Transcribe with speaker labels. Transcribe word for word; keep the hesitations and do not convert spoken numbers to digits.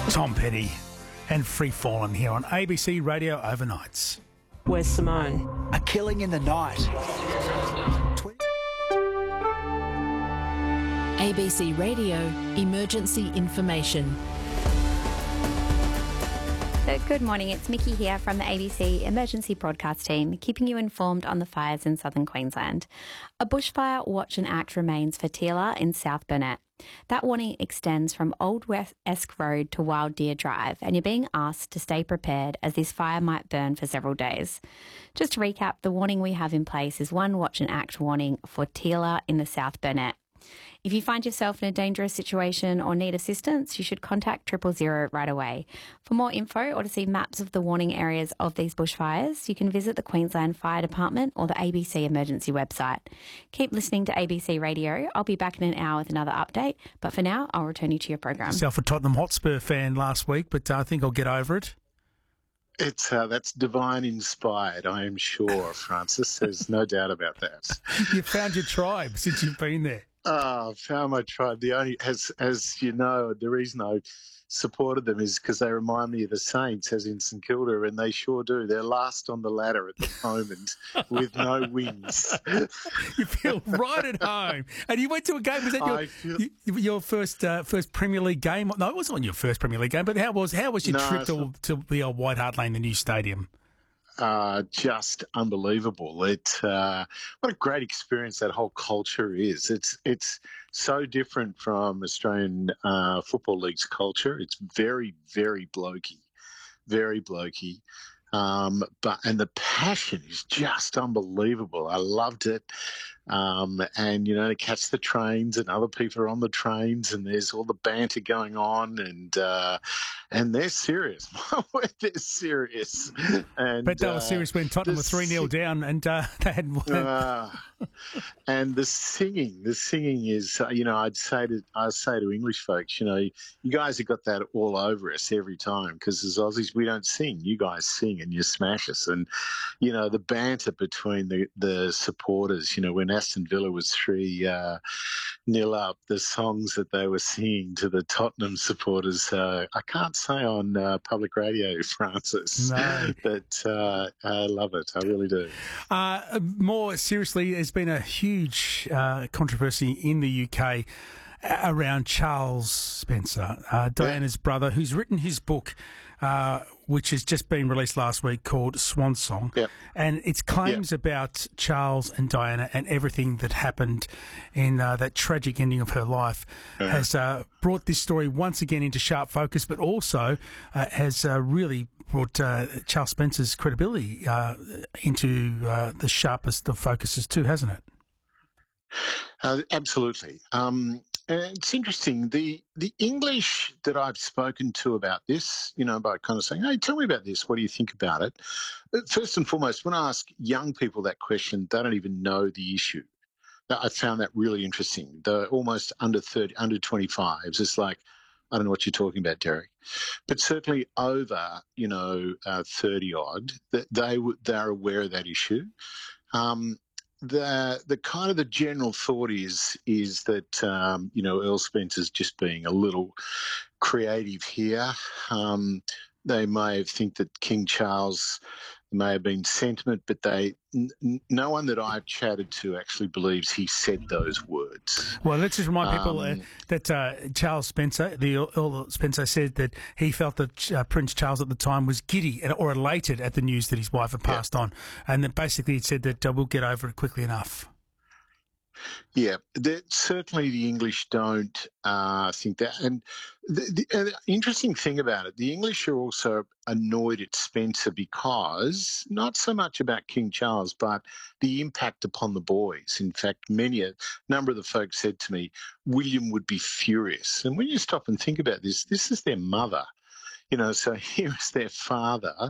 Speaker 1: Tom Petty and Free Fallin' here on A B C Radio Overnights.
Speaker 2: Where's Simone?
Speaker 3: A killing in the night.
Speaker 4: A B C Radio Emergency Information.
Speaker 5: So good morning, it's Mickey here from the A B C Emergency Broadcast team, keeping you informed on the fires in southern Queensland. A bushfire watch and act remains for Teela in South Burnett. That warning extends from Old West Esk Road to Wild Deer Drive, and you're being asked to stay prepared as this fire might burn for several days. Just to recap, the warning we have in place is one watch and act warning for Teela in the South Burnett. If you find yourself in a dangerous situation or need assistance, you should contact triple zero right away. For more info or to see maps of the warning areas of these bushfires, you can visit the Queensland Fire Department or the A B C Emergency website. Keep listening to A B C Radio. I'll be back in an hour with another update, but for now, I'll return you to your program.
Speaker 1: Myself a Tottenham Hotspur fan last week, but uh, I think I'll get over it.
Speaker 6: It's uh, that's divine inspired, I am sure, Francis. There's no doubt about that.
Speaker 1: You found your tribe since you've been there.
Speaker 6: Oh, found my tribe. The only, as as you know, the reason I supported them is because they remind me of the Saints, as in St Kilda, and they sure do. They're last on the ladder at the moment with no wins.
Speaker 1: You feel right at home. And you went to a game. Was that your,
Speaker 6: feel...
Speaker 1: your first uh, first Premier League game? No, it wasn't your first Premier League game. But how was how was your
Speaker 6: no,
Speaker 1: trip to, to the old White Hart Lane, the new stadium?
Speaker 6: Uh, just unbelievable. It uh, what a great experience that whole culture is. It's it's so different from Australian uh, Football League's culture. It's very, very blokey, very blokey. Um, but and the passion is just unbelievable. I loved it. Um, and, you know, to catch the trains and other people are on the trains and there's all the banter going on and uh, and they're serious. They're serious. And,
Speaker 1: but they were
Speaker 6: uh,
Speaker 1: serious when Tottenham were three nil down and uh, they had won.
Speaker 6: Uh, and the singing, the singing is, uh, you know, I'd say to I say to English folks, you know, you guys have got that all over us every time because as Aussies we don't sing. You guys sing and you smash us. And, you know, the banter between the, the supporters, you know, when Aston Villa was three uh, nil up, the songs that they were singing to the Tottenham supporters, uh, I can't say on uh, public radio, Francis,
Speaker 1: no.
Speaker 6: but uh, I love it. I really do.
Speaker 1: Uh, more seriously, there's been a huge uh, controversy in the U K around Charles Spencer, uh, Diana's yeah. brother, who's written his book, uh, which has just been released last week, called Swan Song.
Speaker 6: Yeah.
Speaker 1: And it's claims yeah. about Charles and Diana and everything that happened in uh, that tragic ending of her life uh-huh. has uh, brought this story once again into sharp focus, but also uh, has uh, really brought uh, Charles Spencer's credibility uh, into uh, the sharpest of focuses too, hasn't it?
Speaker 6: Uh, absolutely. Um, and it's interesting. The the English that I've spoken to about this, you know, by kind of saying, hey, tell me about this. What do you think about it? First and foremost, when I ask young people that question, they don't even know the issue. I found that really interesting. They're almost under thirty, under twenty-fives. It's like, I don't know what you're talking about, Derek. But certainly over, you know, uh, thirty odd, that they they're aware of that issue. Um, The the kind of the general thought is is that um, you know, Earl Spencer's just being a little creative here. Um, they may have think that King Charles may have been sentiment, but they n- no one that I've chatted to actually believes he said those words.
Speaker 1: Well, let's just remind people
Speaker 6: Um,
Speaker 1: uh, that uh, Charles Spencer, the Earl Spencer, said that he felt that uh, Prince Charles at the time was giddy or elated at the news that his wife had passed
Speaker 6: Yeah.
Speaker 1: on, and that basically he said that uh, we'll get over it quickly enough.
Speaker 6: Yeah, that, certainly the English don't uh, think that. And the, the, uh, the interesting thing about it, the English are also annoyed at Spencer because not so much about King Charles, but the impact upon the boys. In fact, many, a number of the folks said to me, William would be furious. And when you stop and think about this, this is their mother. You know, so here is their father